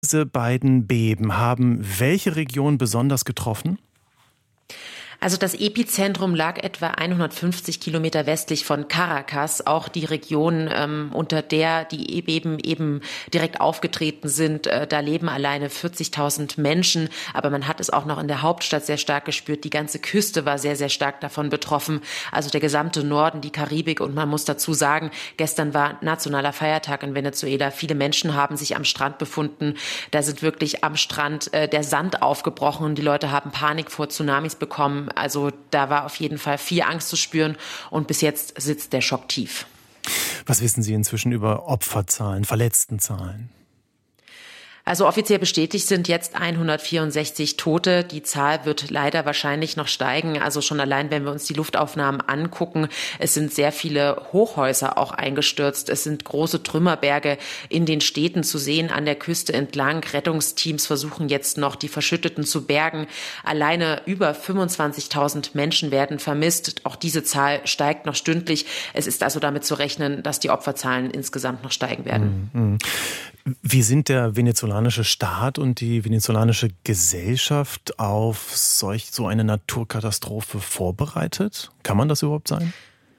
Diese beiden Beben haben welche Region besonders getroffen? Also das Epizentrum lag etwa 150 Kilometer westlich von Caracas, auch die Region, unter der die Erdbeben eben direkt aufgetreten sind. Da leben alleine 40.000 Menschen, aber man hat es auch noch in der Hauptstadt sehr stark gespürt. Die ganze Küste war sehr, sehr stark davon betroffen, also der gesamte Norden, die Karibik. Und man muss dazu sagen, gestern war nationaler Feiertag in Venezuela. Viele Menschen haben sich am Strand befunden. Da sind wirklich am Strand der Sand aufgebrochen. Die Leute haben Panik vor Tsunamis bekommen. Also da war auf jeden Fall viel Angst zu spüren und bis jetzt sitzt der Schock tief. Was wissen Sie inzwischen über Opferzahlen, Verletztenzahlen? Also offiziell bestätigt sind jetzt 164 Tote. Die Zahl wird leider wahrscheinlich noch steigen. Also schon allein, wenn wir uns die Luftaufnahmen angucken. Es sind sehr viele Hochhäuser auch eingestürzt. Es sind große Trümmerberge in den Städten zu sehen, an der Küste entlang. Rettungsteams versuchen jetzt noch, die Verschütteten zu bergen. Alleine über 25.000 Menschen werden vermisst. Auch diese Zahl steigt noch stündlich. Es ist also damit zu rechnen, dass die Opferzahlen insgesamt noch steigen werden. Wie sind der venezolanische Staat und die venezolanische Gesellschaft auf so eine Naturkatastrophe vorbereitet? Kann man das überhaupt sein?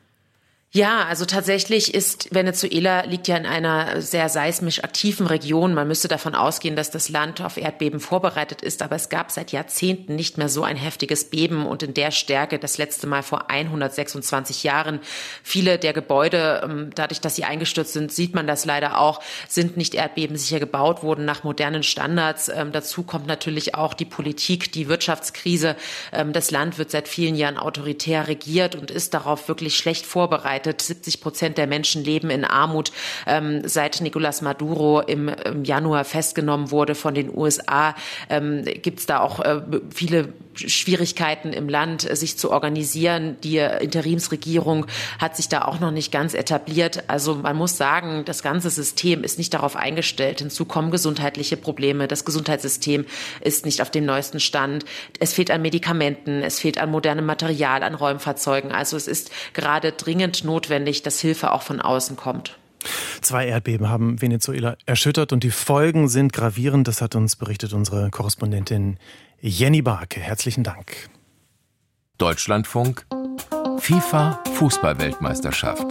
Ja, also tatsächlich liegt ja in einer sehr seismisch aktiven Region. Man müsste davon ausgehen, dass das Land auf Erdbeben vorbereitet ist. Aber es gab seit Jahrzehnten nicht mehr so ein heftiges Beben und in der Stärke das letzte Mal vor 126 Jahren. Viele der Gebäude, dadurch, dass sie eingestürzt sind, sieht man das leider auch, sind nicht erdbebensicher gebaut, wurden nach modernen Standards. Dazu kommt natürlich auch die Politik, die Wirtschaftskrise. Das Land wird seit vielen Jahren autoritär regiert und ist darauf wirklich schlecht vorbereitet. 70% der Menschen leben in Armut. Seit Nicolás Maduro im Januar festgenommen wurde von den USA, gibt es da auch viele Schwierigkeiten im Land, sich zu organisieren. Die Interimsregierung hat sich da auch noch nicht ganz etabliert. Also man muss sagen, das ganze System ist nicht darauf eingestellt. Hinzu kommen gesundheitliche Probleme. Das Gesundheitssystem ist nicht auf dem neuesten Stand. Es fehlt an Medikamenten, es fehlt an modernem Material, an Räumfahrzeugen. Also es ist gerade dringend notwendig, dass Hilfe auch von außen kommt. 2 Erdbeben haben Venezuela erschüttert und die Folgen sind gravierend. Das hat uns berichtet unsere Korrespondentin Jenny Barke. Herzlichen Dank. Deutschlandfunk FIFA Fußball-Weltmeisterschaft.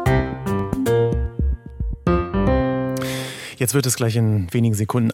Jetzt wird es gleich in wenigen Sekunden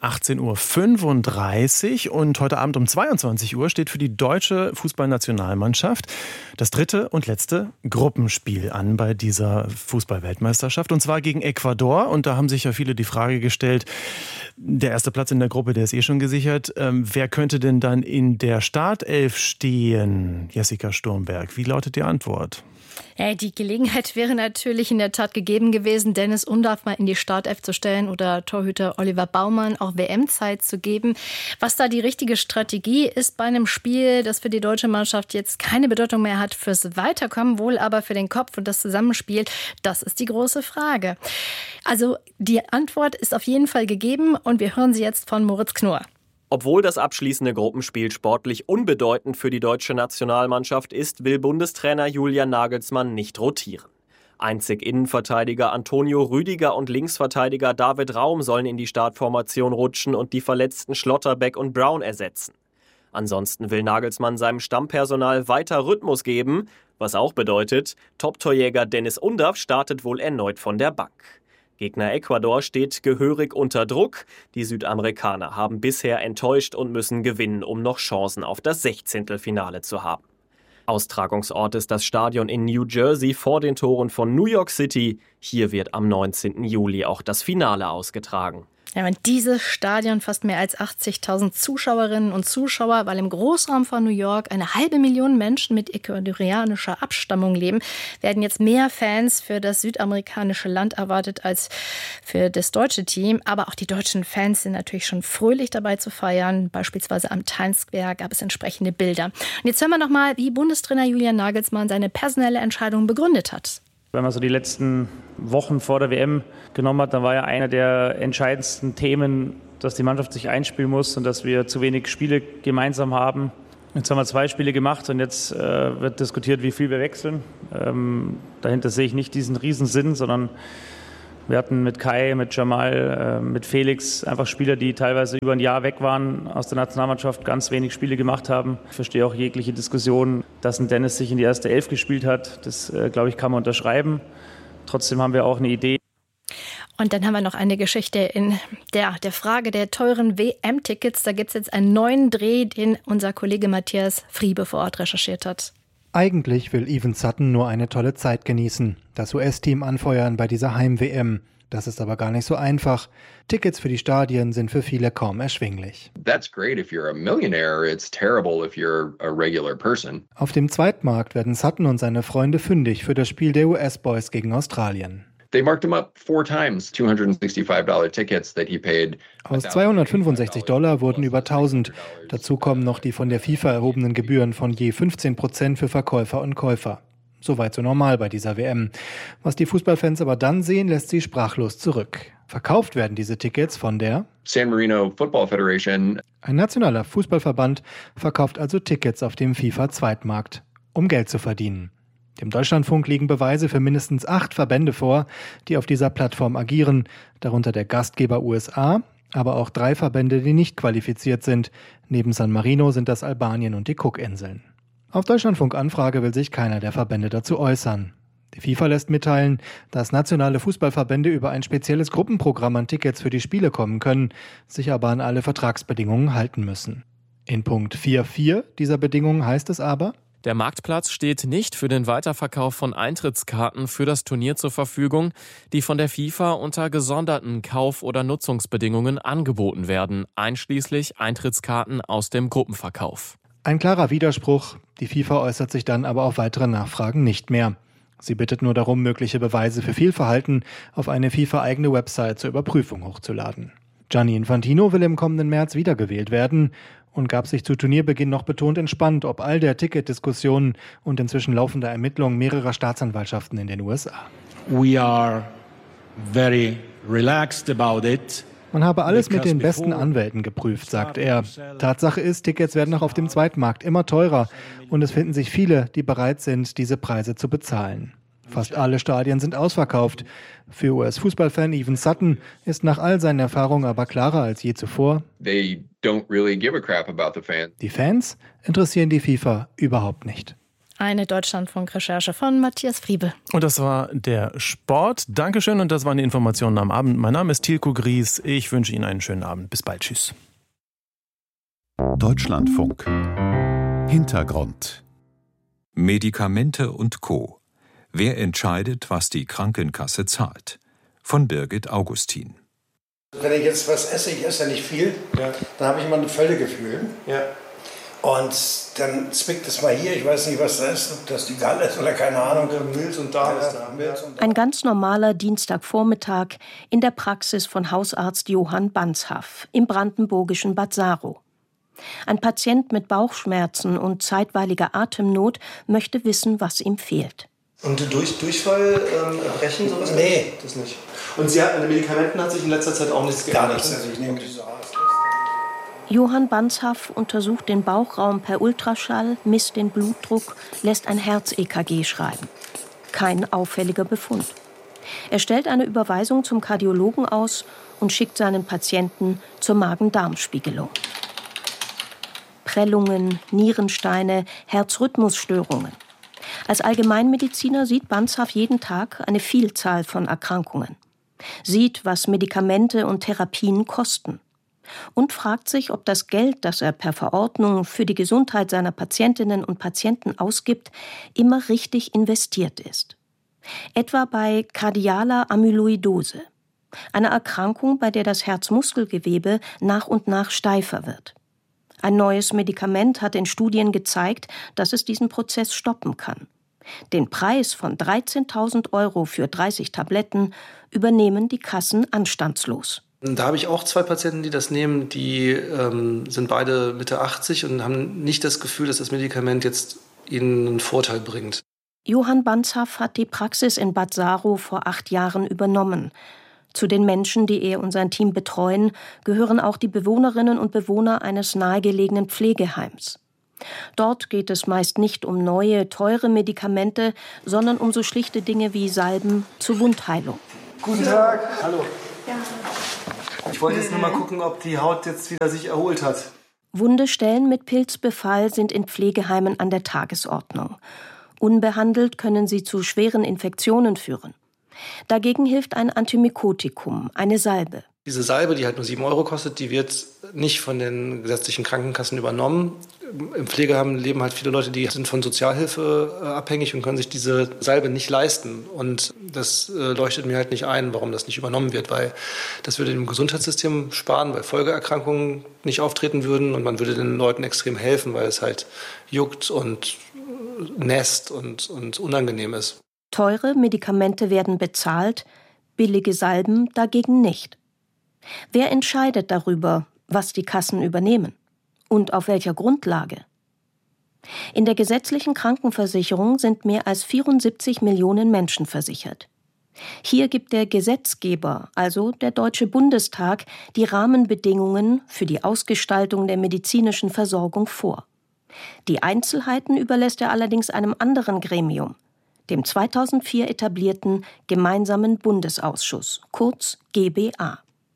18.35 Uhr und heute Abend um 22 Uhr steht für die deutsche Fußballnationalmannschaft das 3. und letzte Gruppenspiel an bei dieser Fußball-Weltmeisterschaft und zwar gegen Ecuador. Und da haben sich ja viele die Frage gestellt, der erste Platz in der Gruppe, der ist schon gesichert. Wer könnte denn dann in der Startelf stehen? Jessica Sturmberg, wie lautet die Antwort? Ja, die Gelegenheit wäre natürlich in der Tat gegeben gewesen, Dennis Undav mal in die Startelf zu stellen oder Torhüter Oliver Baumann auch WM-Zeit zu geben. Was da die richtige Strategie ist bei einem Spiel, das für die deutsche Mannschaft jetzt keine Bedeutung mehr hat fürs Weiterkommen, wohl aber für den Kopf und das Zusammenspiel, das ist die große Frage. Also die Antwort ist auf jeden Fall gegeben und wir hören sie jetzt von Moritz Knorr. Obwohl das abschließende Gruppenspiel sportlich unbedeutend für die deutsche Nationalmannschaft ist, will Bundestrainer Julian Nagelsmann nicht rotieren. Einzig Innenverteidiger Antonio Rüdiger und Linksverteidiger David Raum sollen in die Startformation rutschen und die verletzten Schlotterbeck und Brown ersetzen. Ansonsten will Nagelsmann seinem Stammpersonal weiter Rhythmus geben, was auch bedeutet, Top-Torjäger Dennis Undav startet wohl erneut von der Bank. Gegner Ecuador steht gehörig unter Druck. Die Südamerikaner haben bisher enttäuscht und müssen gewinnen, um noch Chancen auf das 16. zu haben. Austragungsort ist das Stadion in New Jersey vor den Toren von New York City. Hier wird am 19. Juli auch das Finale ausgetragen. Ja, und dieses Stadion fasst mehr als 80.000 Zuschauerinnen und Zuschauer, weil im Großraum von New York 500.000 Menschen mit ecuadorianischer Abstammung leben, werden jetzt mehr Fans für das südamerikanische Land erwartet als für das deutsche Team. Aber auch die deutschen Fans sind natürlich schon fröhlich dabei zu feiern. Beispielsweise am Times Square gab es entsprechende Bilder. Und jetzt hören wir noch mal, wie Bundestrainer Julian Nagelsmann seine personelle Entscheidung begründet hat. Wenn man so die letzten Wochen vor der WM genommen hat, dann war ja einer der entscheidendsten Themen, dass die Mannschaft sich einspielen muss und dass wir zu wenig Spiele gemeinsam haben. Jetzt haben wir 2 Spiele gemacht und jetzt wird diskutiert, wie viel wir wechseln. Dahinter sehe ich nicht diesen Riesensinn, sondern Wir hatten mit Kai, mit Jamal, mit Felix einfach Spieler, die teilweise über ein Jahr weg waren aus der Nationalmannschaft, ganz wenig Spiele gemacht haben. Ich verstehe auch jegliche Diskussion, dass ein Dennis sich in die erste Elf gespielt hat. Das, glaube ich, kann man unterschreiben. Trotzdem haben wir auch eine Idee. Und dann haben wir noch eine Geschichte in der Frage der teuren WM-Tickets. Da gibt es jetzt einen neuen Dreh, den unser Kollege Matthias Friebe vor Ort recherchiert hat. Eigentlich will Even Sutton nur eine tolle Zeit genießen, das US-Team anfeuern bei dieser Heim-WM. Das ist aber gar nicht so einfach. Tickets für die Stadien sind für viele kaum erschwinglich. That's great if you're a millionaire. It's terrible if you're a regular person. Auf dem Zweitmarkt werden Sutton und seine Freunde fündig für das Spiel der US-Boys gegen Australien. They marked him up 4 times, $265 tickets that he paid. Aus $265 wurden über 1.000. Dazu kommen noch die von der FIFA erhobenen Gebühren von je 15% für Verkäufer und Käufer. Soweit so normal bei dieser WM. Was die Fußballfans aber dann sehen, lässt sie sprachlos zurück. Verkauft werden diese Tickets von der San Marino Football Federation. Ein nationaler Fußballverband verkauft also Tickets auf dem FIFA-Zweitmarkt, um Geld zu verdienen. Dem Deutschlandfunk liegen Beweise für mindestens 8 Verbände vor, die auf dieser Plattform agieren, darunter der Gastgeber USA, aber auch 3 Verbände, die nicht qualifiziert sind. Neben San Marino sind das Albanien und die Cookinseln. Auf Deutschlandfunk-Anfrage will sich keiner der Verbände dazu äußern. Die FIFA lässt mitteilen, dass nationale Fußballverbände über ein spezielles Gruppenprogramm an Tickets für die Spiele kommen können, sich aber an alle Vertragsbedingungen halten müssen. In Punkt 4.4 dieser Bedingungen heißt es aber: Der Marktplatz steht nicht für den Weiterverkauf von Eintrittskarten für das Turnier zur Verfügung, die von der FIFA unter gesonderten Kauf- oder Nutzungsbedingungen angeboten werden, einschließlich Eintrittskarten aus dem Gruppenverkauf. Ein klarer Widerspruch. Die FIFA äußert sich dann aber auf weitere Nachfragen nicht mehr. Sie bittet nur darum, mögliche Beweise für Fehlverhalten auf eine FIFA-eigene Website zur Überprüfung hochzuladen. Gianni Infantino will im kommenden März wiedergewählt werden und gab sich zu Turnierbeginn noch betont entspannt, ob all der Ticketdiskussionen und inzwischen laufender Ermittlungen mehrerer Staatsanwaltschaften in den USA. We are very relaxed about it. Man habe alles mit den besten Anwälten geprüft, sagt er. Tatsache ist, Tickets werden auch auf dem Zweitmarkt immer teurer und es finden sich viele, die bereit sind, diese Preise zu bezahlen. Fast alle Stadien sind ausverkauft. Für US-Fußballfan Even Sutton ist nach all seinen Erfahrungen aber klarer als je zuvor: They don't really give a crap about the fans. Die Fans interessieren die FIFA überhaupt nicht. Eine Deutschlandfunk-Recherche von Matthias Friebe. Und das war der Sport. Dankeschön und das waren die Informationen am Abend. Mein Name ist Tilko Gries. Ich wünsche Ihnen einen schönen Abend. Bis bald. Tschüss. Deutschlandfunk. Hintergrund. Medikamente und Co. Wer entscheidet, was die Krankenkasse zahlt? Von Birgit Augustin. Wenn ich jetzt was esse, ich esse ja nicht viel, dann habe ich mal ein Völlegefühl. Ja. Und dann zwickt es mal hier, ich weiß nicht, was das ist, ob das die Galle ist oder keine Ahnung. Milz und Darm ist da. Ein ganz normaler Dienstagvormittag in der Praxis von Hausarzt Johann Banzhaff im brandenburgischen Bad Saro. Ein Patient mit Bauchschmerzen und zeitweiliger Atemnot möchte wissen, was ihm fehlt. Und Durchfall, Erbrechen, sowas? Nee. Das nicht. Und an den Medikamenten hat sich in letzter Zeit auch nichts geändert? Gar nichts, also ich nehme diese Arzt. Johann Banzhaff untersucht den Bauchraum per Ultraschall, misst den Blutdruck, lässt ein Herz-EKG schreiben. Kein auffälliger Befund. Er stellt eine Überweisung zum Kardiologen aus und schickt seinen Patienten zur Magen-Darm-Spiegelung. Prellungen, Nierensteine, Herzrhythmusstörungen. Als Allgemeinmediziner sieht Banzhaff jeden Tag eine Vielzahl von Erkrankungen. Sieht, was Medikamente und Therapien kosten. Und fragt sich, ob das Geld, das er per Verordnung für die Gesundheit seiner Patientinnen und Patienten ausgibt, immer richtig investiert ist. Etwa bei kardialer Amyloidose, einer Erkrankung, bei der das Herzmuskelgewebe nach und nach steifer wird. Ein neues Medikament hat in Studien gezeigt, dass es diesen Prozess stoppen kann. Den Preis von 13.000 € für 30 Tabletten übernehmen die Kassen anstandslos. Da habe ich auch 2 Patienten, die das nehmen, die sind beide Mitte 80 und haben nicht das Gefühl, dass das Medikament jetzt ihnen einen Vorteil bringt. Johann Banzhaff hat die Praxis in Bad Saro vor 8 Jahren übernommen. Zu den Menschen, die er und sein Team betreuen, gehören auch die Bewohnerinnen und Bewohner eines nahegelegenen Pflegeheims. Dort geht es meist nicht um neue, teure Medikamente, sondern um so schlichte Dinge wie Salben zur Wundheilung. Guten Tag. Hallo. Ja. Ich wollte jetzt nur mal gucken, ob die Haut jetzt wieder sich erholt hat. Wundestellen mit Pilzbefall sind in Pflegeheimen an der Tagesordnung. Unbehandelt können sie zu schweren Infektionen führen. Dagegen hilft ein Antimykotikum, eine Salbe. Diese Salbe, die halt nur 7 € kostet, die wird nicht von den gesetzlichen Krankenkassen übernommen. Im Pflegeheim leben halt viele Leute, die sind von Sozialhilfe abhängig und können sich diese Salbe nicht leisten. Und das leuchtet mir halt nicht ein, warum das nicht übernommen wird, weil das würde dem Gesundheitssystem sparen, weil Folgeerkrankungen nicht auftreten würden und man würde den Leuten extrem helfen, weil es halt juckt und nässt und unangenehm ist. Teure Medikamente werden bezahlt, billige Salben dagegen nicht. Wer entscheidet darüber, was die Kassen übernehmen? Und auf welcher Grundlage? In der gesetzlichen Krankenversicherung sind mehr als 74 Millionen Menschen versichert. Hier gibt der Gesetzgeber, also der Deutsche Bundestag, die Rahmenbedingungen für die Ausgestaltung der medizinischen Versorgung vor. Die Einzelheiten überlässt er allerdings einem anderen Gremium, dem 2004 etablierten Gemeinsamen Bundesausschuss, kurz GBA.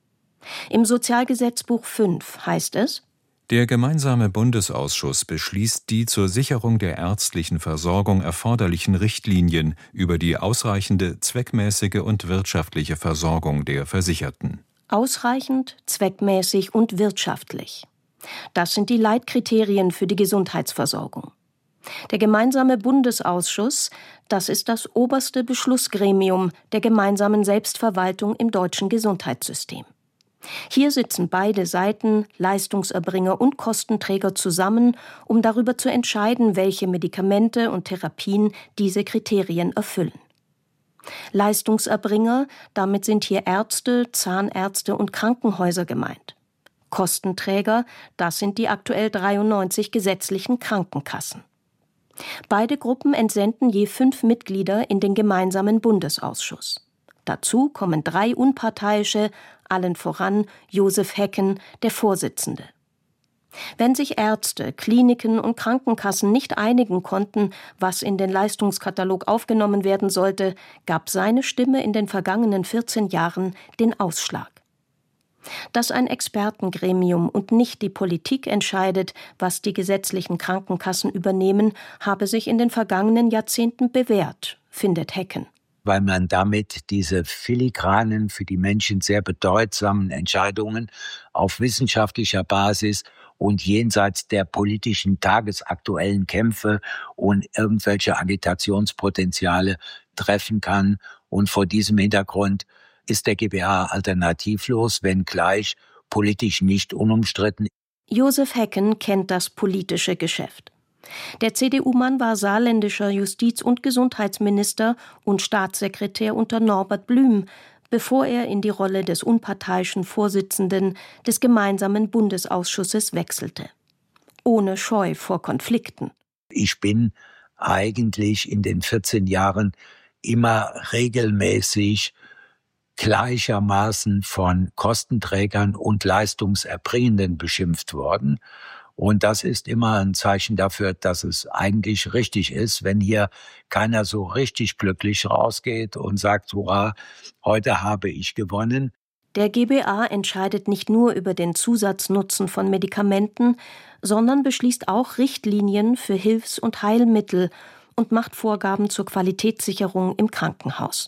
Im Sozialgesetzbuch 5 heißt es: Der Gemeinsame Bundesausschuss beschließt die zur Sicherung der ärztlichen Versorgung erforderlichen Richtlinien über die ausreichende, zweckmäßige und wirtschaftliche Versorgung der Versicherten. Ausreichend, zweckmäßig und wirtschaftlich. Das sind die Leitkriterien für die Gesundheitsversorgung. Der Gemeinsame Bundesausschuss, das ist das oberste Beschlussgremium der gemeinsamen Selbstverwaltung im deutschen Gesundheitssystem. Hier sitzen beide Seiten, Leistungserbringer und Kostenträger zusammen, um darüber zu entscheiden, welche Medikamente und Therapien diese Kriterien erfüllen. Leistungserbringer, damit sind hier Ärzte, Zahnärzte und Krankenhäuser gemeint. Kostenträger, das sind die aktuell 93 gesetzlichen Krankenkassen. Beide Gruppen entsenden je 5 Mitglieder in den gemeinsamen Bundesausschuss. Dazu kommen 3 unparteiische, allen voran Josef Hecken, der Vorsitzende. Wenn sich Ärzte, Kliniken und Krankenkassen nicht einigen konnten, was in den Leistungskatalog aufgenommen werden sollte, gab seine Stimme in den vergangenen 14 Jahren den Ausschlag. Dass ein Expertengremium und nicht die Politik entscheidet, was die gesetzlichen Krankenkassen übernehmen, habe sich in den vergangenen Jahrzehnten bewährt, findet Hecken. Weil man damit diese filigranen, für die Menschen sehr bedeutsamen Entscheidungen auf wissenschaftlicher Basis und jenseits der politischen tagesaktuellen Kämpfe und irgendwelche Agitationspotenziale treffen kann. Und vor diesem Hintergrund ist der GBA alternativlos, wenngleich politisch nicht unumstritten. Josef Hecken kennt das politische Geschäft. Der CDU-Mann war saarländischer Justiz- und Gesundheitsminister und Staatssekretär unter Norbert Blüm, bevor er in die Rolle des unparteiischen Vorsitzenden des gemeinsamen Bundesausschusses wechselte. Ohne Scheu vor Konflikten. Ich bin eigentlich in den 14 Jahren immer regelmäßig gleichermaßen von Kostenträgern und Leistungserbringenden beschimpft worden. Und das ist immer ein Zeichen dafür, dass es eigentlich richtig ist, wenn hier keiner so richtig glücklich rausgeht und sagt, hurra, heute habe ich gewonnen. Der GBA entscheidet nicht nur über den Zusatznutzen von Medikamenten, sondern beschließt auch Richtlinien für Hilfs- und Heilmittel und macht Vorgaben zur Qualitätssicherung im Krankenhaus.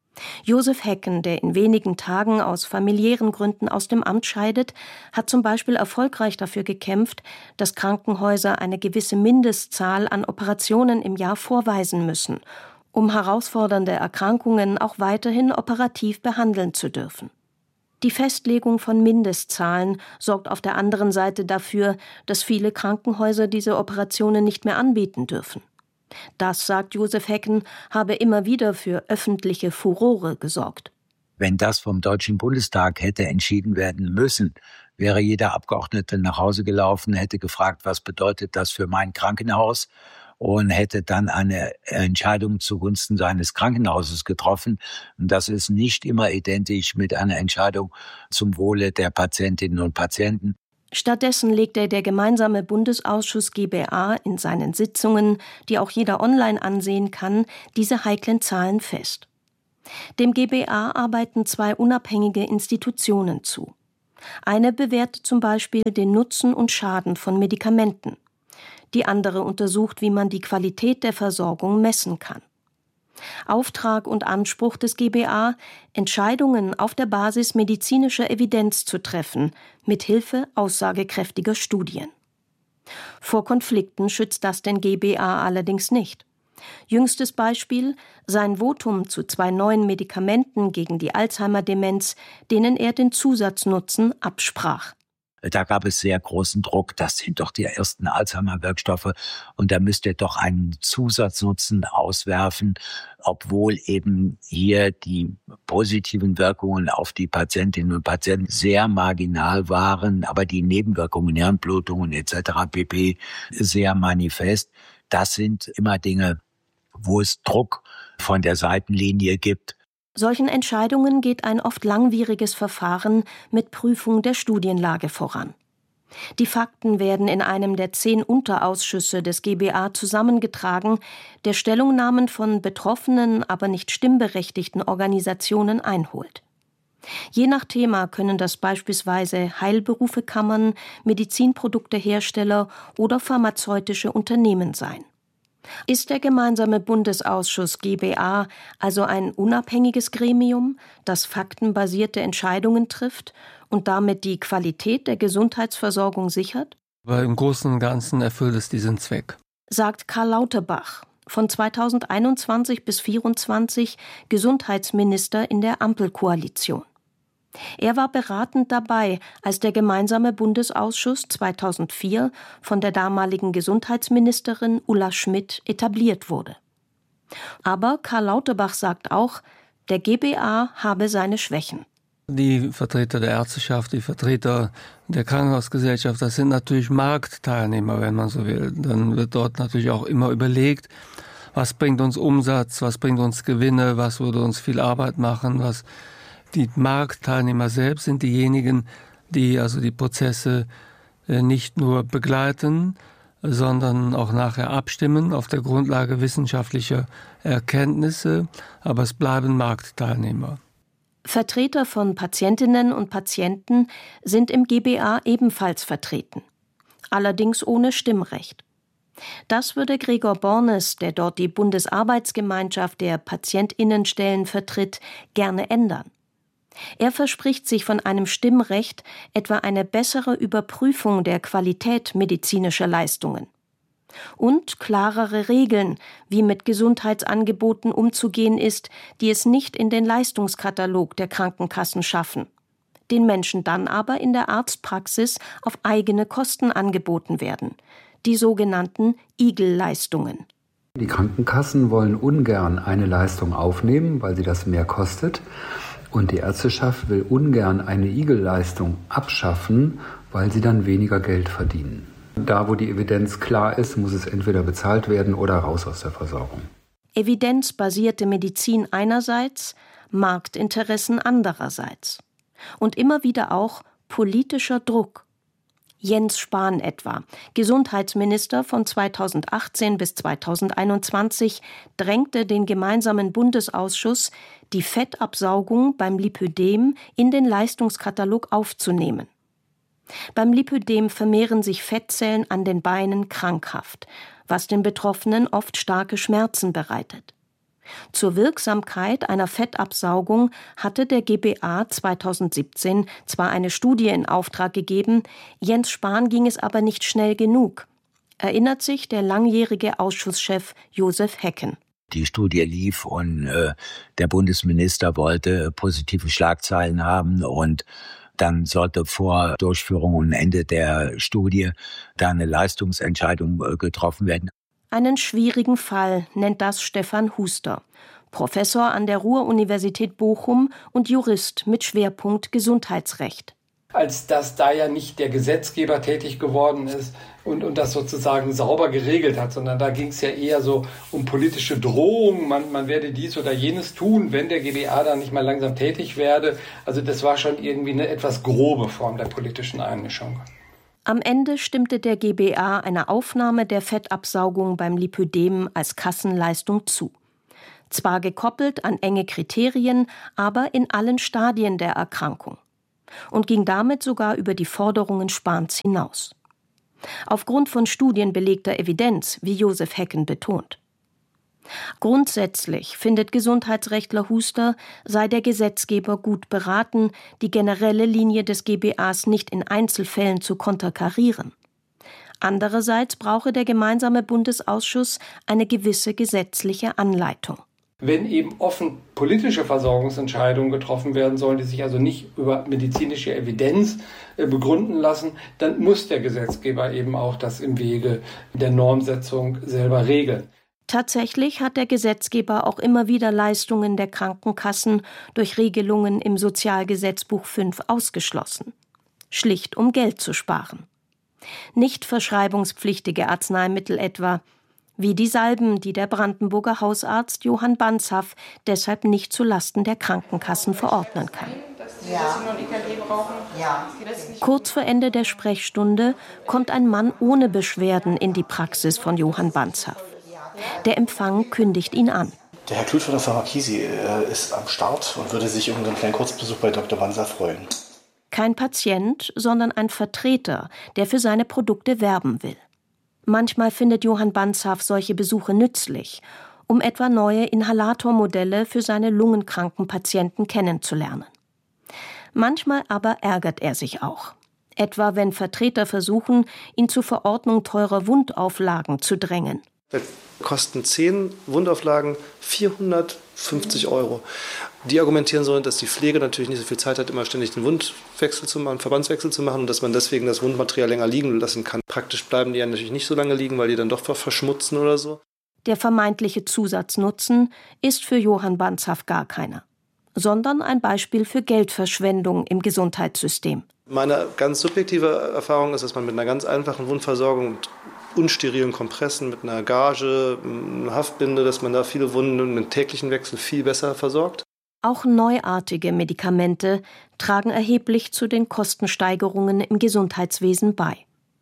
Josef Hecken, der in wenigen Tagen aus familiären Gründen aus dem Amt scheidet, hat zum Beispiel erfolgreich dafür gekämpft, dass Krankenhäuser eine gewisse Mindestzahl an Operationen im Jahr vorweisen müssen, um herausfordernde Erkrankungen auch weiterhin operativ behandeln zu dürfen. Die Festlegung von Mindestzahlen sorgt auf der anderen Seite dafür, dass viele Krankenhäuser diese Operationen nicht mehr anbieten dürfen. Das, sagt Josef Hecken, habe immer wieder für öffentliche Furore gesorgt. Wenn das vom Deutschen Bundestag hätte entschieden werden müssen, wäre jeder Abgeordnete nach Hause gelaufen, hätte gefragt, was bedeutet das für mein Krankenhaus, und hätte dann eine Entscheidung zugunsten seines Krankenhauses getroffen. Und das ist nicht immer identisch mit einer Entscheidung zum Wohle der Patientinnen und Patienten. Stattdessen legte der gemeinsame Bundesausschuss GBA in seinen Sitzungen, die auch jeder online ansehen kann, diese heiklen Zahlen fest. Dem GBA arbeiten 2 unabhängige Institutionen zu. Eine bewertet zum Beispiel den Nutzen und Schaden von Medikamenten. Die andere untersucht, wie man die Qualität der Versorgung messen kann. Auftrag und Anspruch des GBA, Entscheidungen auf der Basis medizinischer Evidenz zu treffen, mithilfe aussagekräftiger Studien. Vor Konflikten schützt das den GBA allerdings nicht. Jüngstes Beispiel: sein Votum zu 2 neuen Medikamenten gegen die Alzheimer-Demenz, denen er den Zusatznutzen absprach. Da gab es sehr großen Druck, das sind doch die ersten Alzheimer-Wirkstoffe und da müsst ihr doch einen Zusatznutzen auswerfen, obwohl eben hier die positiven Wirkungen auf die Patientinnen und Patienten sehr marginal waren, aber die Nebenwirkungen, Hirnblutungen etc. pp. Sehr manifest. Das sind immer Dinge, wo es Druck von der Seitenlinie gibt. Solchen Entscheidungen geht ein oft langwieriges Verfahren mit Prüfung der Studienlage voran. Die Fakten werden in einem der 10 Unterausschüsse des GBA zusammengetragen, der Stellungnahmen von betroffenen, aber nicht stimmberechtigten Organisationen einholt. Je nach Thema können das beispielsweise Heilberufekammern, Medizinproduktehersteller oder pharmazeutische Unternehmen sein. Ist der gemeinsame Bundesausschuss GBA also ein unabhängiges Gremium, das faktenbasierte Entscheidungen trifft und damit die Qualität der Gesundheitsversorgung sichert? Aber im Großen und Ganzen erfüllt es diesen Zweck, sagt Karl Lauterbach, von 2021 bis 2024 Gesundheitsminister in der Ampelkoalition. Er war beratend dabei, als der gemeinsame Bundesausschuss 2004 von der damaligen Gesundheitsministerin Ulla Schmidt etabliert wurde. Aber Karl Lauterbach sagt auch, der GBA habe seine Schwächen. Die Vertreter der Ärzteschaft, die Vertreter der Krankenhausgesellschaft, das sind natürlich Marktteilnehmer, wenn man so will. Dann wird dort natürlich auch immer überlegt, was bringt uns Umsatz, was bringt uns Gewinne, was würde uns viel Arbeit machen, was. Die Marktteilnehmer selbst sind diejenigen, die also die Prozesse nicht nur begleiten, sondern auch nachher abstimmen auf der Grundlage wissenschaftlicher Erkenntnisse, aber es bleiben Marktteilnehmer. Vertreter von Patientinnen und Patienten sind im GBA ebenfalls vertreten, allerdings ohne Stimmrecht. Das würde Gregor Bornes, der dort die Bundesarbeitsgemeinschaft der PatientInnenstellen vertritt, gerne ändern. Er verspricht sich von einem Stimmrecht etwa eine bessere Überprüfung der Qualität medizinischer Leistungen und klarere Regeln, wie mit Gesundheitsangeboten umzugehen ist, die es nicht in den Leistungskatalog der Krankenkassen schaffen, den Menschen dann aber in der Arztpraxis auf eigene Kosten angeboten werden, die sogenannten Igel-Leistungen. Die Krankenkassen wollen ungern eine Leistung aufnehmen, weil sie das mehr kostet. Und die Ärzteschaft will ungern eine Igel-Leistung abschaffen, weil sie dann weniger Geld verdienen. Da, wo die Evidenz klar ist, muss es entweder bezahlt werden oder raus aus der Versorgung. Evidenzbasierte Medizin einerseits, Marktinteressen andererseits. Und immer wieder auch politischer Druck. Jens Spahn etwa, Gesundheitsminister von 2018 bis 2021, drängte den gemeinsamen Bundesausschuss, die Fettabsaugung beim Lipödem in den Leistungskatalog aufzunehmen. Beim Lipödem vermehren sich Fettzellen an den Beinen krankhaft, was den Betroffenen oft starke Schmerzen bereitet. Zur Wirksamkeit einer Fettabsaugung hatte der GBA 2017 zwar eine Studie in Auftrag gegeben, Jens Spahn ging es aber nicht schnell genug, erinnert sich der langjährige Ausschusschef Josef Hecken. Die Studie lief und der Bundesminister wollte positive Schlagzeilen haben und dann sollte vor Durchführung und Ende der Studie da eine Leistungsentscheidung getroffen werden. Einen schwierigen Fall nennt das Stefan Huster, Professor an der Ruhr-Universität Bochum und Jurist mit Schwerpunkt Gesundheitsrecht. Als dass da ja nicht der Gesetzgeber tätig geworden ist und das sozusagen sauber geregelt hat, sondern da ging es ja eher so um politische Drohungen, man werde dies oder jenes tun, wenn der GBA dann nicht mal langsam tätig werde. Also das war schon irgendwie eine etwas grobe Form der politischen Einmischung. Am Ende stimmte der GBA einer Aufnahme der Fettabsaugung beim Lipödem als Kassenleistung zu. Zwar gekoppelt an enge Kriterien, aber in allen Stadien der Erkrankung. Und ging damit sogar über die Forderungen Spahns hinaus. Aufgrund von studienbelegter Evidenz, wie Josef Hecken betont. Grundsätzlich, findet Gesundheitsrechtler Huster, sei der Gesetzgeber gut beraten, die generelle Linie des GBAs nicht in Einzelfällen zu konterkarieren. Andererseits brauche der gemeinsame Bundesausschuss eine gewisse gesetzliche Anleitung. Wenn eben offen politische Versorgungsentscheidungen getroffen werden sollen, die sich also nicht über medizinische Evidenz begründen lassen, dann muss der Gesetzgeber eben auch das im Wege der Normsetzung selber regeln. Tatsächlich hat der Gesetzgeber auch immer wieder Leistungen der Krankenkassen durch Regelungen im Sozialgesetzbuch 5 ausgeschlossen. Schlicht um Geld zu sparen. Nicht verschreibungspflichtige Arzneimittel etwa, wie die Salben, die der Brandenburger Hausarzt Johann Banzhaf deshalb nicht zulasten der Krankenkassen verordnen kann. Kurz vor Ende der Sprechstunde kommt ein Mann ohne Beschwerden in die Praxis von Johann Banzhaf. Der Empfang kündigt ihn an. Der Herr Kluth von der Firma Kisi ist am Start und würde sich um einen kleinen Kurzbesuch bei Dr. Banzhaf freuen. Kein Patient, sondern ein Vertreter, der für seine Produkte werben will. Manchmal findet Johann Banzhaf solche Besuche nützlich, um etwa neue Inhalatormodelle für seine lungenkranken Patienten kennenzulernen. Manchmal aber ärgert er sich auch. Etwa wenn Vertreter versuchen, ihn zur Verordnung teurer Wundauflagen zu drängen. Kosten 10 Wundauflagen 450 €. Die argumentieren so, dass die Pflege natürlich nicht so viel Zeit hat, immer ständig den Wundwechsel zu machen, Verbandswechsel zu machen und dass man deswegen das Wundmaterial länger liegen lassen kann. Praktisch bleiben die ja natürlich nicht so lange liegen, weil die dann doch verschmutzen oder so. Der vermeintliche Zusatznutzen ist für Johann Banzhaf gar keiner, sondern ein Beispiel für Geldverschwendung im Gesundheitssystem. Meine ganz subjektive Erfahrung ist, dass man mit einer ganz einfachen Wundversorgung und unsterilen Kompressen, mit einer Gage, einer Haftbinde, dass man da viele Wunden mit täglichen Wechsel viel besser versorgt. Auch neuartige Medikamente tragen erheblich zu den Kostensteigerungen im Gesundheitswesen bei.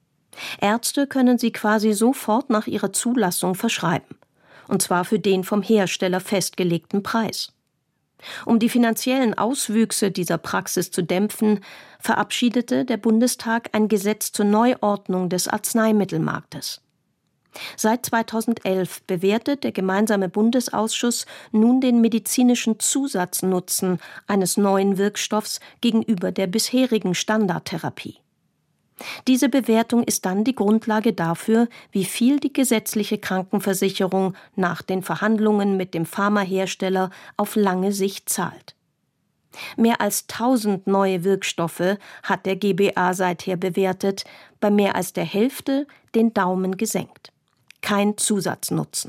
Ärzte können sie quasi sofort nach ihrer Zulassung verschreiben, und zwar für den vom Hersteller festgelegten Preis. Um die finanziellen Auswüchse dieser Praxis zu dämpfen, verabschiedete der Bundestag ein Gesetz zur Neuordnung des Arzneimittelmarktes. Seit 2011 bewertet der gemeinsame Bundesausschuss nun den medizinischen Zusatznutzen eines neuen Wirkstoffs gegenüber der bisherigen Standardtherapie. Diese Bewertung ist dann die Grundlage dafür, wie viel die gesetzliche Krankenversicherung nach den Verhandlungen mit dem Pharmahersteller auf lange Sicht zahlt. Mehr als 1000 neue Wirkstoffe hat der GBA seither bewertet, bei mehr als der Hälfte den Daumen gesenkt. Kein Zusatznutzen.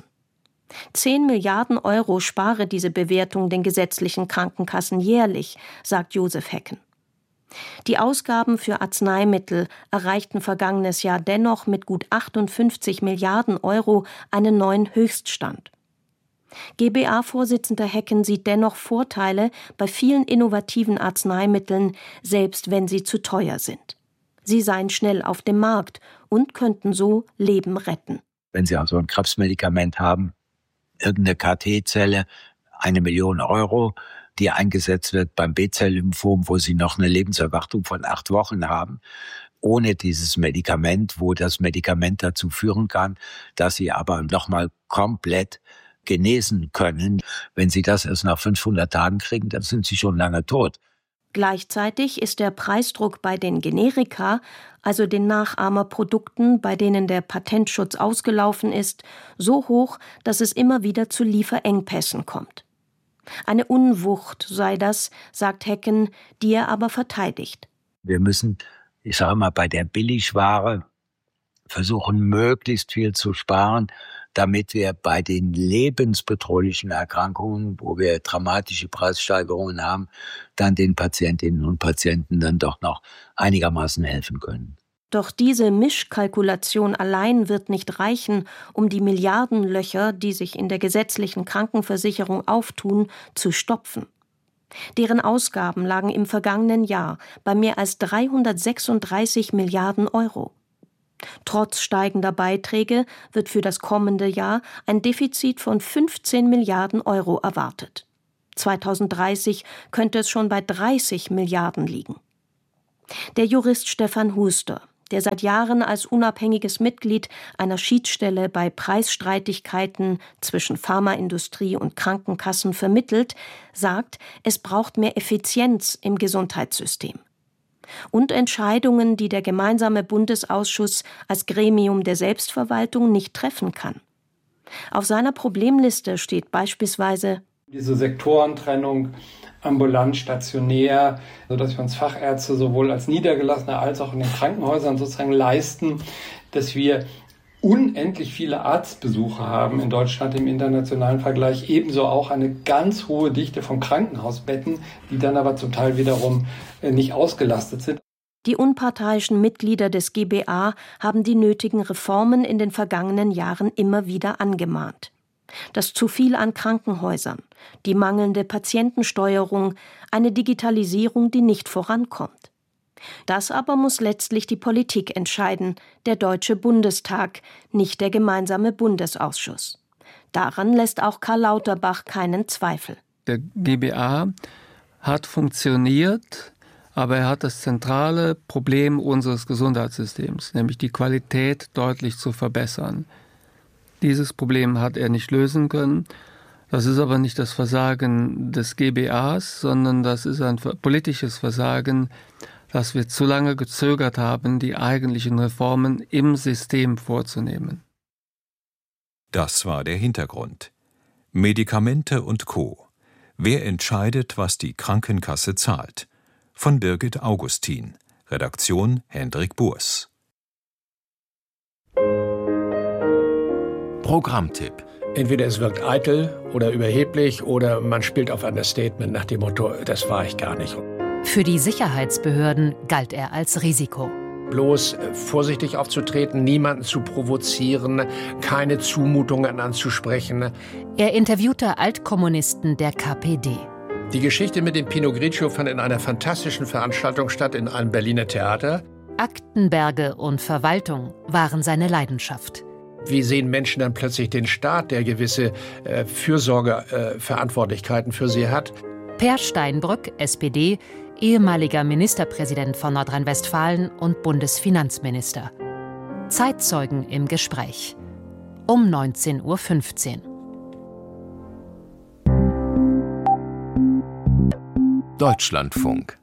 10 Milliarden € spare diese Bewertung den gesetzlichen Krankenkassen jährlich, sagt Josef Hecken. Die Ausgaben für Arzneimittel erreichten vergangenes Jahr dennoch mit gut 58 Milliarden € einen neuen Höchststand. GBA-Vorsitzender Hecken sieht dennoch Vorteile bei vielen innovativen Arzneimitteln, selbst wenn sie zu teuer sind. Sie seien schnell auf dem Markt und könnten so Leben retten. Wenn Sie also ein Krebsmedikament haben, irgendeine KT-Zelle, 1 Million €, die eingesetzt wird beim B-Zell-Lymphom, wo Sie noch eine Lebenserwartung von 8 Wochen haben, ohne dieses Medikament, wo das Medikament dazu führen kann, dass Sie aber nochmal komplett genesen können. Wenn Sie das erst nach 500 Tagen kriegen, dann sind Sie schon lange tot. Gleichzeitig ist der Preisdruck bei den Generika, also den Nachahmerprodukten, bei denen der Patentschutz ausgelaufen ist, so hoch, dass es immer wieder zu Lieferengpässen kommt. Eine Unwucht sei das, sagt Hecken, die er aber verteidigt. Wir müssen, ich sage mal, bei der Billigware versuchen, möglichst viel zu sparen, damit wir bei den lebensbedrohlichen Erkrankungen, wo wir dramatische Preissteigerungen haben, dann den Patientinnen und Patienten dann doch noch einigermaßen helfen können. Doch diese Mischkalkulation allein wird nicht reichen, um die Milliardenlöcher, die sich in der gesetzlichen Krankenversicherung auftun, zu stopfen. Deren Ausgaben lagen im vergangenen Jahr bei mehr als 336 Milliarden €. Trotz steigender Beiträge wird für das kommende Jahr ein Defizit von 15 Milliarden Euro erwartet. 2030 könnte es schon bei 30 Milliarden liegen. Der Jurist Stefan Huster, der seit Jahren als unabhängiges Mitglied einer Schiedsstelle bei Preisstreitigkeiten zwischen Pharmaindustrie und Krankenkassen vermittelt, sagt, es braucht mehr Effizienz im Gesundheitssystem. Und Entscheidungen, die der gemeinsame Bundesausschuss als Gremium der Selbstverwaltung nicht treffen kann. Auf seiner Problemliste steht beispielsweise diese Sektorentrennung ambulant, stationär, sodass wir uns Fachärzte sowohl als Niedergelassene als auch in den Krankenhäusern sozusagen leisten, dass wir unendlich viele Arztbesuche haben in Deutschland im internationalen Vergleich, ebenso auch eine ganz hohe Dichte von Krankenhausbetten, die dann aber zum Teil wiederum nicht ausgelastet sind. Die unparteiischen Mitglieder des GBA haben die nötigen Reformen in den vergangenen Jahren immer wieder angemahnt. Das zu viel an Krankenhäusern, die mangelnde Patientensteuerung, eine Digitalisierung, die nicht vorankommt. Das aber muss letztlich die Politik entscheiden, der Deutsche Bundestag, nicht der gemeinsame Bundesausschuss. Daran lässt auch Karl Lauterbach keinen Zweifel. Der GBA hat funktioniert, aber er hat das zentrale Problem unseres Gesundheitssystems, nämlich die Qualität deutlich zu verbessern. Dieses Problem hat er nicht lösen können. Das ist aber nicht das Versagen des GBAs, sondern das ist ein politisches Versagen, dass wir zu lange gezögert haben, die eigentlichen Reformen im System vorzunehmen. Das war der Hintergrund. Medikamente und Co. Wer entscheidet, was die Krankenkasse zahlt? Von Birgit Augustin. Redaktion Hendrik Burs. Programmtipp. Entweder es wirkt eitel oder überheblich oder man spielt auf Understatement nach dem Motto, das war ich gar nicht. Für die Sicherheitsbehörden galt er als Risiko. Bloß vorsichtig aufzutreten, niemanden zu provozieren, keine Zumutungen anzusprechen. Er interviewte Altkommunisten der KPD. Die Geschichte mit dem Pinot Grigio fand in einer fantastischen Veranstaltung statt in einem Berliner Theater. Aktenberge und Verwaltung waren seine Leidenschaft. Wie sehen Menschen dann plötzlich den Staat, der gewisse Fürsorgeverantwortlichkeiten für sie hat? Per Steinbrück, SPD, ehemaliger Ministerpräsident von Nordrhein-Westfalen und Bundesfinanzminister. Zeitzeugen im Gespräch. Um 19:15 Uhr. Deutschlandfunk.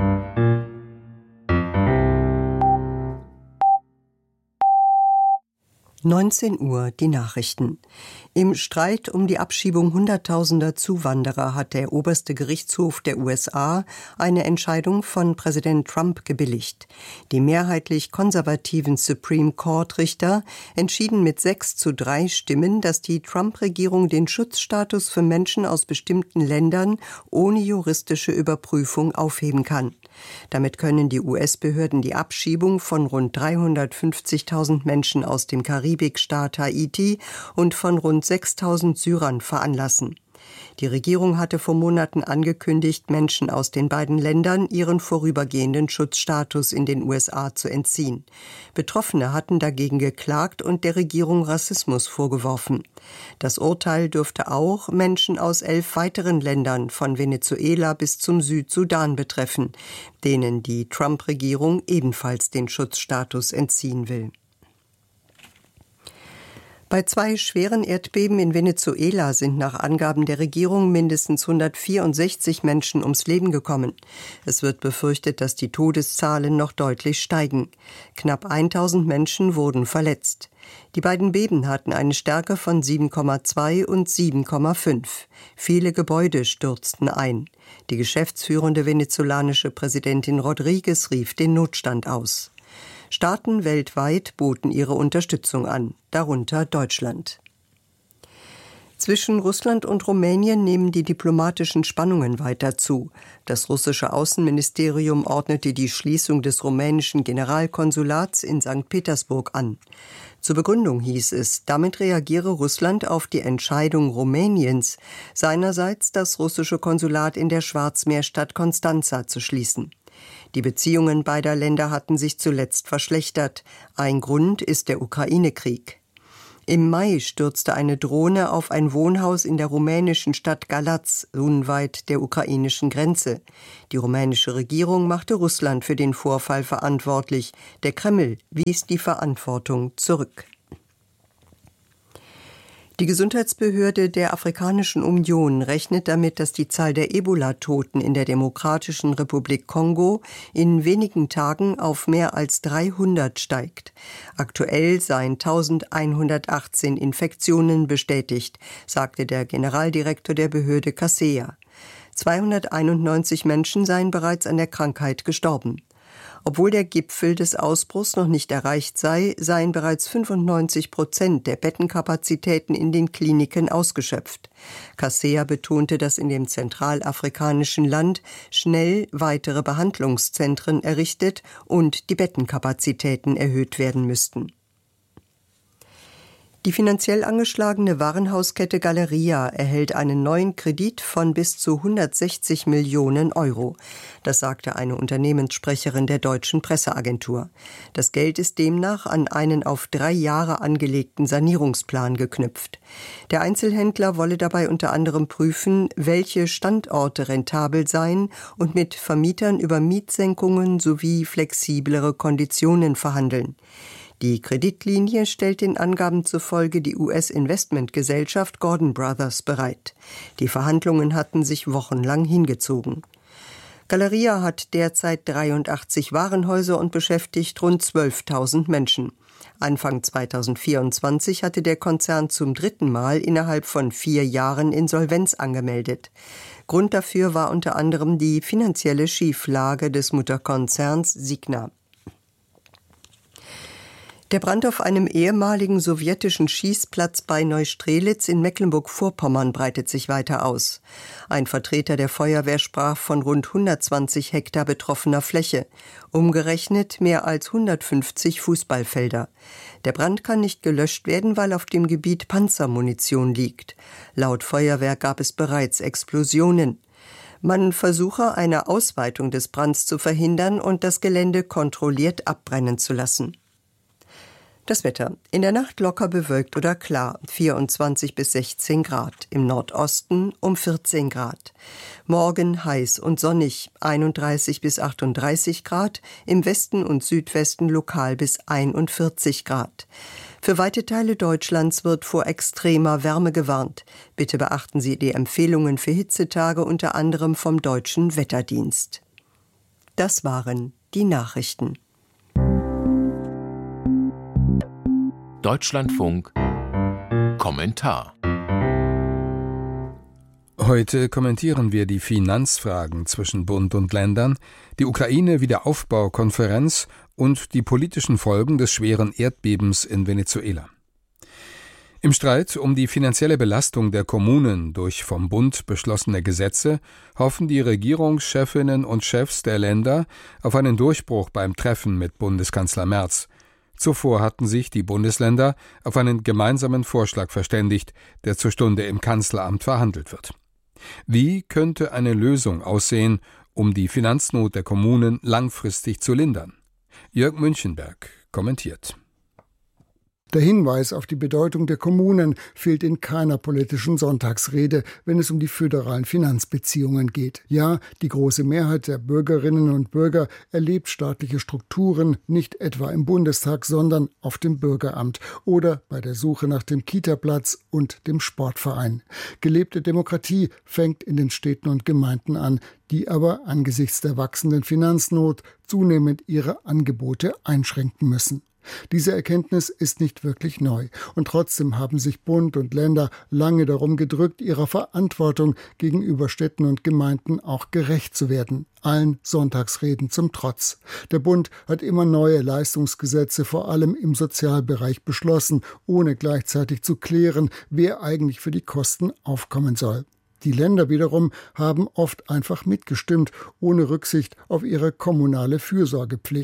Uhr die Nachrichten. Im Streit um die Abschiebung Hunderttausender Zuwanderer hat der oberste Gerichtshof der USA eine Entscheidung von Präsident Trump gebilligt. Die mehrheitlich konservativen Supreme Court-Richter entschieden mit 6:3 Stimmen, dass die Trump-Regierung den Schutzstatus für Menschen aus bestimmten Ländern ohne juristische Überprüfung aufheben kann. Damit können die US-Behörden die Abschiebung von rund 350.000 Menschen aus dem Karibikstaat Haiti und von rund 6.000 Syrern veranlassen. Die Regierung hatte vor Monaten angekündigt, Menschen aus den beiden Ländern ihren vorübergehenden Schutzstatus in den USA zu entziehen. Betroffene hatten dagegen geklagt und der Regierung Rassismus vorgeworfen. Das Urteil dürfte auch Menschen aus 11 weiteren Ländern, von Venezuela bis zum Südsudan betreffen, denen die Trump-Regierung ebenfalls den Schutzstatus entziehen will. Bei 2 schweren Erdbeben in Venezuela sind nach Angaben der Regierung mindestens 164 Menschen ums Leben gekommen. Es wird befürchtet, dass die Todeszahlen noch deutlich steigen. Knapp 1000 Menschen wurden verletzt. Die beiden Beben hatten eine Stärke von 7,2 und 7,5. Viele Gebäude stürzten ein. Die geschäftsführende venezolanische Präsidentin Rodriguez rief den Notstand aus. Staaten weltweit boten ihre Unterstützung an, darunter Deutschland. Zwischen Russland und Rumänien nehmen die diplomatischen Spannungen weiter zu. Das russische Außenministerium ordnete die Schließung des rumänischen Generalkonsulats in St. Petersburg an. Zur Begründung hieß es, damit reagiere Russland auf die Entscheidung Rumäniens, seinerseits das russische Konsulat in der Schwarzmeerstadt Constanța zu schließen. Die Beziehungen beider Länder hatten sich zuletzt verschlechtert. Ein Grund ist der Ukraine-Krieg. Im Mai stürzte eine Drohne auf ein Wohnhaus in der rumänischen Stadt Galați, unweit der ukrainischen Grenze. Die rumänische Regierung machte Russland für den Vorfall verantwortlich. Der Kreml wies die Verantwortung zurück. Die Gesundheitsbehörde der Afrikanischen Union rechnet damit, dass die Zahl der Ebola-Toten in der Demokratischen Republik Kongo in wenigen Tagen auf mehr als 300 steigt. Aktuell seien 1118 Infektionen bestätigt, sagte der Generaldirektor der Behörde Kaseya. 291 Menschen seien bereits an der Krankheit gestorben. Obwohl der Gipfel des Ausbruchs noch nicht erreicht sei, seien bereits 95% der Bettenkapazitäten in den Kliniken ausgeschöpft. Kaseya betonte, dass in dem zentralafrikanischen Land schnell weitere Behandlungszentren errichtet und die Bettenkapazitäten erhöht werden müssten. Die finanziell angeschlagene Warenhauskette Galeria erhält einen neuen Kredit von bis zu 160 Millionen Euro. Das sagte eine Unternehmenssprecherin der deutschen Presseagentur. Das Geld ist demnach an einen auf 3 Jahre angelegten Sanierungsplan geknüpft. Der Einzelhändler wolle dabei unter anderem prüfen, welche Standorte rentabel seien und mit Vermietern über Mietsenkungen sowie flexiblere Konditionen verhandeln. Die Kreditlinie stellt den Angaben zufolge die US-Investmentgesellschaft Gordon Brothers bereit. Die Verhandlungen hatten sich wochenlang hingezogen. Galeria hat derzeit 83 Warenhäuser und beschäftigt rund 12.000 Menschen. Anfang 2024 hatte der Konzern zum 3. Mal innerhalb von 4 Jahren Insolvenz angemeldet. Grund dafür war unter anderem die finanzielle Schieflage des Mutterkonzerns Signa. Der Brand auf einem ehemaligen sowjetischen Schießplatz bei Neustrelitz in Mecklenburg-Vorpommern breitet sich weiter aus. Ein Vertreter der Feuerwehr sprach von rund 120 Hektar betroffener Fläche, umgerechnet mehr als 150 Fußballfelder. Der Brand kann nicht gelöscht werden, weil auf dem Gebiet Panzermunition liegt. Laut Feuerwehr gab es bereits Explosionen. Man versuche, eine Ausweitung des Brands zu verhindern und das Gelände kontrolliert abbrennen zu lassen. Das Wetter. In der Nacht locker bewölkt oder klar, 24 bis 16 Grad. Im Nordosten um 14 Grad. Morgen heiß und sonnig, 31 bis 38 Grad. Im Westen und Südwesten lokal bis 41 Grad. Für weite Teile Deutschlands wird vor extremer Wärme gewarnt. Bitte beachten Sie die Empfehlungen für Hitzetage unter anderem vom Deutschen Wetterdienst. Das waren die Nachrichten. Deutschlandfunk Kommentar. Heute kommentieren wir die Finanzfragen zwischen Bund und Ländern, die Ukraine-Wiederaufbaukonferenz und die politischen Folgen des schweren Erdbebens in Venezuela. Im Streit um die finanzielle Belastung der Kommunen durch vom Bund beschlossene Gesetze hoffen die Regierungschefinnen und Chefs der Länder auf einen Durchbruch beim Treffen mit Bundeskanzler Merz. Zuvor hatten sich die Bundesländer auf einen gemeinsamen Vorschlag verständigt, der zur Stunde im Kanzleramt verhandelt wird. Wie könnte eine Lösung aussehen, um die Finanznot der Kommunen langfristig zu lindern? Jörg Münchenberg kommentiert. Der Hinweis auf die Bedeutung der Kommunen fehlt in keiner politischen Sonntagsrede, wenn es um die föderalen Finanzbeziehungen geht. Ja, die große Mehrheit der Bürgerinnen und Bürger erlebt staatliche Strukturen nicht etwa im Bundestag, sondern auf dem Bürgeramt oder bei der Suche nach dem Kita-Platz und dem Sportverein. Gelebte Demokratie fängt in den Städten und Gemeinden an, die aber angesichts der wachsenden Finanznot zunehmend ihre Angebote einschränken müssen. Diese Erkenntnis ist nicht wirklich neu und trotzdem haben sich Bund und Länder lange darum gedrückt, ihrer Verantwortung gegenüber Städten und Gemeinden auch gerecht zu werden, allen Sonntagsreden zum Trotz. Der Bund hat immer neue Leistungsgesetze, vor allem im Sozialbereich, beschlossen, ohne gleichzeitig zu klären, wer eigentlich für die Kosten aufkommen soll. Die Länder wiederum haben oft einfach mitgestimmt, ohne Rücksicht auf ihre kommunale Fürsorgepflicht.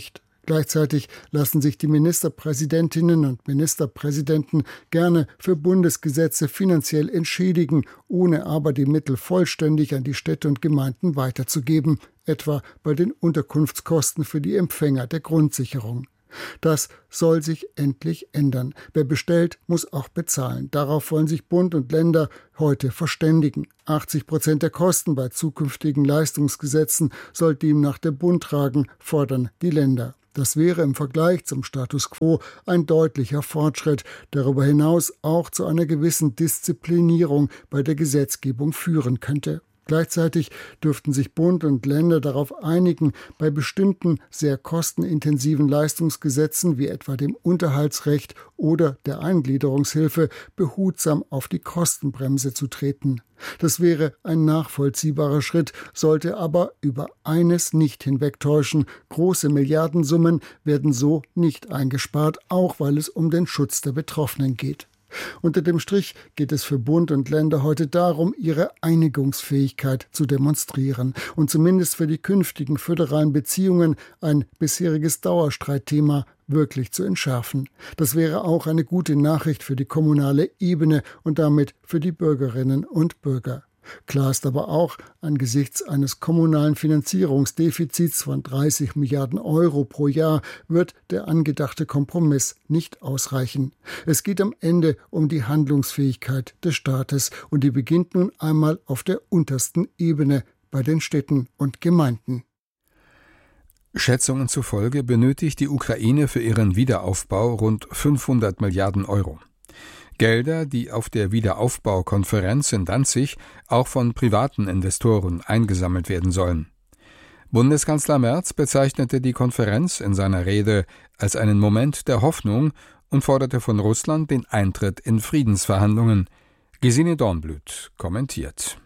Gleichzeitig lassen sich die Ministerpräsidentinnen und Ministerpräsidenten gerne für Bundesgesetze finanziell entschädigen, ohne aber die Mittel vollständig an die Städte und Gemeinden weiterzugeben, etwa bei den Unterkunftskosten für die Empfänger der Grundsicherung. Das soll sich endlich ändern. Wer bestellt, muss auch bezahlen. Darauf wollen sich Bund und Länder heute verständigen. 80% der Kosten bei zukünftigen Leistungsgesetzen soll demnach der Bund tragen, fordern die Länder. Das wäre im Vergleich zum Status quo ein deutlicher Fortschritt, darüber hinaus auch zu einer gewissen Disziplinierung bei der Gesetzgebung führen könnte. Gleichzeitig dürften sich Bund und Länder darauf einigen, bei bestimmten sehr kostenintensiven Leistungsgesetzen wie etwa dem Unterhaltsrecht oder der Eingliederungshilfe behutsam auf die Kostenbremse zu treten. Das wäre ein nachvollziehbarer Schritt, sollte aber über eines nicht hinwegtäuschen: große Milliardensummen werden so nicht eingespart, auch weil es um den Schutz der Betroffenen geht. Unter dem Strich geht es für Bund und Länder heute darum, ihre Einigungsfähigkeit zu demonstrieren und zumindest für die künftigen föderalen Beziehungen ein bisheriges Dauerstreitthema wirklich zu entschärfen. Das wäre auch eine gute Nachricht für die kommunale Ebene und damit für die Bürgerinnen und Bürger. Klar ist aber auch, angesichts eines kommunalen Finanzierungsdefizits von 30 Milliarden Euro pro Jahr wird der angedachte Kompromiss nicht ausreichen. Es geht am Ende um die Handlungsfähigkeit des Staates und die beginnt nun einmal auf der untersten Ebene, bei den Städten und Gemeinden. Schätzungen zufolge benötigt die Ukraine für ihren Wiederaufbau rund 500 Milliarden Euro. Gelder, die auf der Wiederaufbaukonferenz in Danzig auch von privaten Investoren eingesammelt werden sollen. Bundeskanzler Merz bezeichnete die Konferenz in seiner Rede als einen Moment der Hoffnung und forderte von Russland den Eintritt in Friedensverhandlungen. Gesine Dornblüt kommentiert.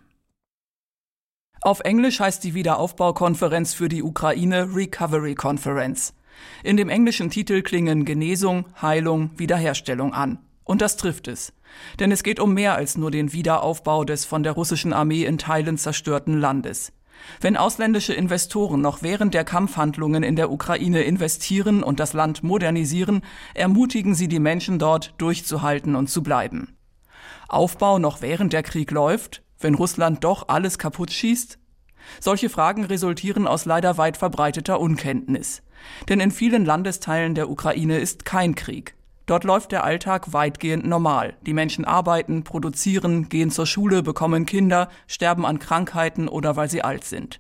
Auf Englisch heißt die Wiederaufbaukonferenz für die Ukraine Recovery Conference. In dem englischen Titel klingen Genesung, Heilung, Wiederherstellung an. Und das trifft es. Denn es geht um mehr als nur den Wiederaufbau des von der russischen Armee in Teilen zerstörten Landes. Wenn ausländische Investoren noch während der Kampfhandlungen in der Ukraine investieren und das Land modernisieren, ermutigen sie die Menschen dort, durchzuhalten und zu bleiben. Aufbau noch während der Krieg läuft, wenn Russland doch alles kaputt schießt? Solche Fragen resultieren aus leider weit verbreiteter Unkenntnis. Denn in vielen Landesteilen der Ukraine ist kein Krieg. Dort läuft der Alltag weitgehend normal. Die Menschen arbeiten, produzieren, gehen zur Schule, bekommen Kinder, sterben an Krankheiten oder weil sie alt sind.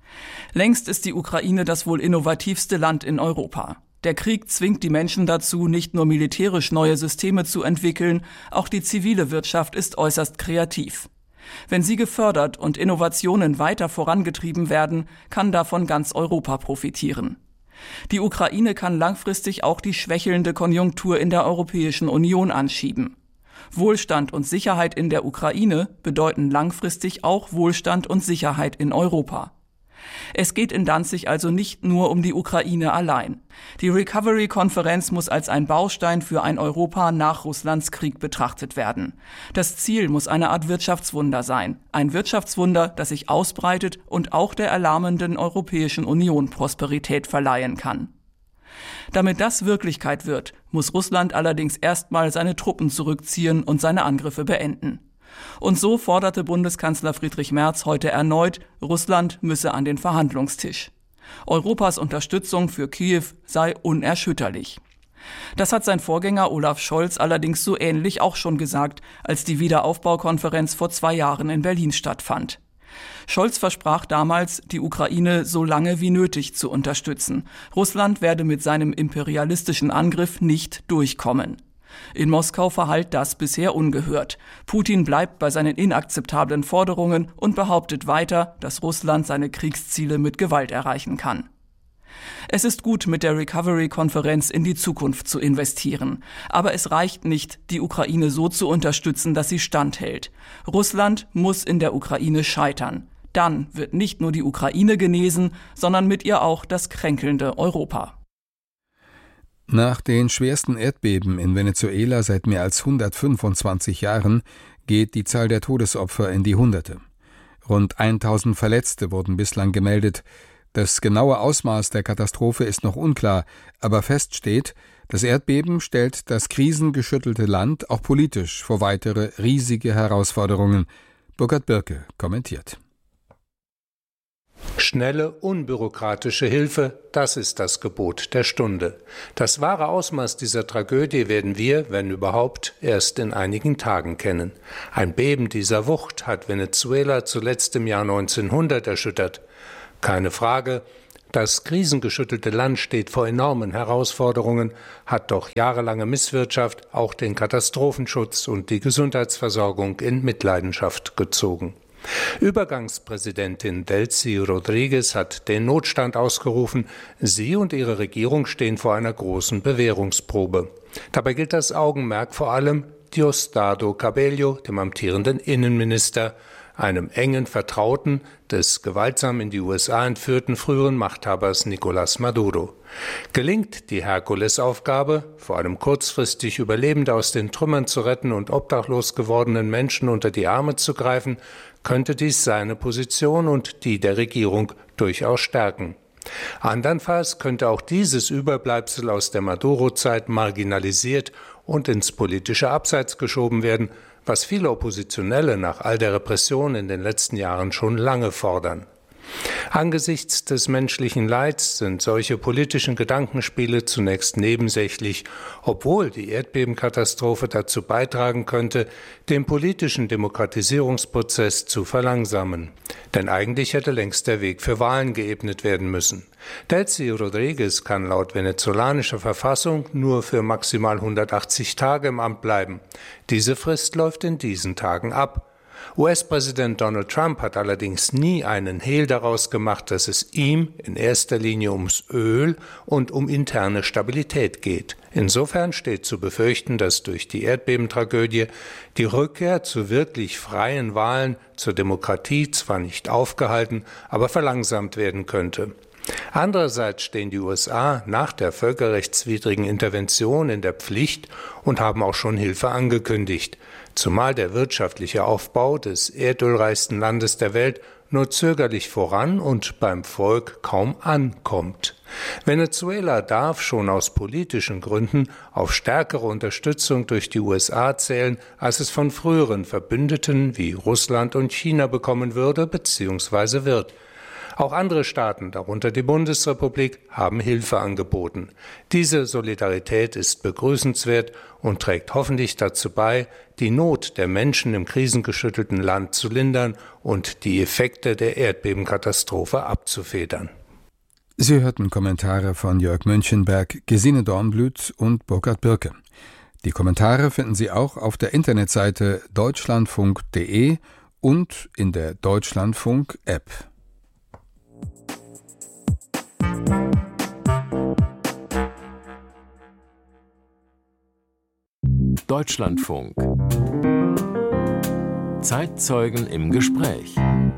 Längst ist die Ukraine das wohl innovativste Land in Europa. Der Krieg zwingt die Menschen dazu, nicht nur militärisch neue Systeme zu entwickeln, auch die zivile Wirtschaft ist äußerst kreativ. Wenn sie gefördert und Innovationen weiter vorangetrieben werden, kann davon ganz Europa profitieren. Die Ukraine kann langfristig auch die schwächelnde Konjunktur in der Europäischen Union anschieben. Wohlstand und Sicherheit in der Ukraine bedeuten langfristig auch Wohlstand und Sicherheit in Europa. Es geht in Danzig also nicht nur um die Ukraine allein. Die Recovery-Konferenz muss als ein Baustein für ein Europa nach Russlands Krieg betrachtet werden. Das Ziel muss eine Art Wirtschaftswunder sein. Ein Wirtschaftswunder, das sich ausbreitet und auch der erlahmenden Europäischen Union Prosperität verleihen kann. Damit das Wirklichkeit wird, muss Russland allerdings erstmal seine Truppen zurückziehen und seine Angriffe beenden. Und so forderte Bundeskanzler Friedrich Merz heute erneut, Russland müsse an den Verhandlungstisch. Europas Unterstützung für Kiew sei unerschütterlich. Das hat sein Vorgänger Olaf Scholz allerdings so ähnlich auch schon gesagt, als die Wiederaufbaukonferenz vor 2 Jahren in Berlin stattfand. Scholz versprach damals, die Ukraine so lange wie nötig zu unterstützen. Russland werde mit seinem imperialistischen Angriff nicht durchkommen. In Moskau verhallt das bisher ungehört. Putin bleibt bei seinen inakzeptablen Forderungen und behauptet weiter, dass Russland seine Kriegsziele mit Gewalt erreichen kann. Es ist gut, mit der Recovery-Konferenz in die Zukunft zu investieren. Aber es reicht nicht, die Ukraine so zu unterstützen, dass sie standhält. Russland muss in der Ukraine scheitern. Dann wird nicht nur die Ukraine genesen, sondern mit ihr auch das kränkelnde Europa. Nach den schwersten Erdbeben in Venezuela seit mehr als 125 Jahren geht die Zahl der Todesopfer in die Hunderte. Rund 1000 Verletzte wurden bislang gemeldet. Das genaue Ausmaß der Katastrophe ist noch unklar, aber fest steht, das Erdbeben stellt das krisengeschüttelte Land auch politisch vor weitere riesige Herausforderungen. Burkhard Birke kommentiert. Schnelle, unbürokratische Hilfe, das ist das Gebot der Stunde. Das wahre Ausmaß dieser Tragödie werden wir, wenn überhaupt, erst in einigen Tagen kennen. Ein Beben dieser Wucht hat Venezuela zuletzt im Jahr 1900 erschüttert. Keine Frage, das krisengeschüttelte Land steht vor enormen Herausforderungen, hat doch jahrelange Misswirtschaft auch den Katastrophenschutz und die Gesundheitsversorgung in Mitleidenschaft gezogen. Übergangspräsidentin Delcy Rodriguez hat den Notstand ausgerufen. Sie und ihre Regierung stehen vor einer großen Bewährungsprobe. Dabei gilt das Augenmerk vor allem Diosdado Cabello, dem amtierenden Innenminister, einem engen Vertrauten des gewaltsam in die USA entführten früheren Machthabers Nicolás Maduro. Gelingt die Herkulesaufgabe, vor allem kurzfristig Überlebende aus den Trümmern zu retten und obdachlos gewordenen Menschen unter die Arme zu greifen, könnte dies seine Position und die der Regierung durchaus stärken. Andernfalls könnte auch dieses Überbleibsel aus der Maduro-Zeit marginalisiert und ins politische Abseits geschoben werden, was viele Oppositionelle nach all der Repression in den letzten Jahren schon lange fordern. Angesichts des menschlichen Leids sind solche politischen Gedankenspiele zunächst nebensächlich, obwohl die Erdbebenkatastrophe dazu beitragen könnte, den politischen Demokratisierungsprozess zu verlangsamen. Denn eigentlich hätte längst der Weg für Wahlen geebnet werden müssen. Delcy Rodriguez kann laut venezolanischer Verfassung nur für maximal 180 Tage im Amt bleiben. Diese Frist läuft in diesen Tagen ab. US-Präsident Donald Trump hat allerdings nie einen Hehl daraus gemacht, dass es ihm in erster Linie ums Öl und um interne Stabilität geht. Insofern steht zu befürchten, dass durch die Erdbebentragödie die Rückkehr zu wirklich freien Wahlen, zur Demokratie zwar nicht aufgehalten, aber verlangsamt werden könnte. Andererseits stehen die USA nach der völkerrechtswidrigen Intervention in der Pflicht und haben auch schon Hilfe angekündigt, zumal der wirtschaftliche Aufbau des erdölreichsten Landes der Welt nur zögerlich voran und beim Volk kaum ankommt. Venezuela darf schon aus politischen Gründen auf stärkere Unterstützung durch die USA zählen, als es von früheren Verbündeten wie Russland und China bekommen würde bzw. wird. Auch andere Staaten, darunter die Bundesrepublik, haben Hilfe angeboten. Diese Solidarität ist begrüßenswert und trägt hoffentlich dazu bei, die Not der Menschen im krisengeschüttelten Land zu lindern und die Effekte der Erdbebenkatastrophe abzufedern. Sie hörten Kommentare von Jörg Münchenberg, Gesine Dornblüt und Burkhard Birke. Die Kommentare finden Sie auch auf der Internetseite deutschlandfunk.de und in der Deutschlandfunk-App. Deutschlandfunk. Zeitzeugen im Gespräch.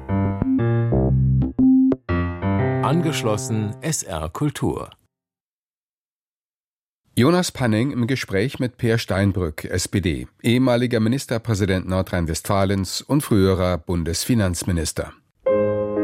Angeschlossen SR Kultur. Jonas Panning im Gespräch mit Peer Steinbrück, SPD, ehemaliger Ministerpräsident Nordrhein-Westfalens und früherer Bundesfinanzminister.